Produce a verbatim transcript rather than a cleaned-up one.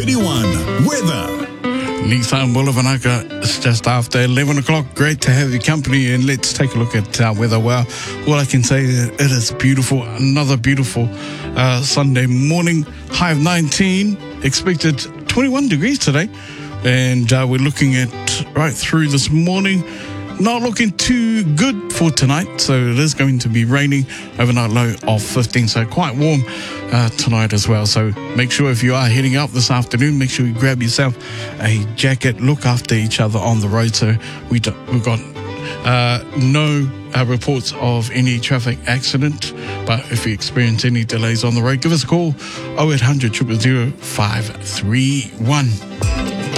eighty-one. Weather. Nissan Bulavanaka, it's just after eleven o'clock. Great to have your company, and let's take a look at our weather. Well, all I can say is it is beautiful. Another beautiful uh, Sunday morning. High of nineteen, expected twenty-one degrees today. And uh, we're looking at right through this morning. Not looking too good for tonight, so it is going to be raining. Overnight low of fifteen, so quite warm uh, tonight as well. So make sure if you are heading out this afternoon, make sure you grab yourself a jacket. Look after each other on the road. So we do, we've got uh, no uh, reports of any traffic accident, but if you experience any delays on the road, give us a call oh eight hundred, zero zero zero, five three one.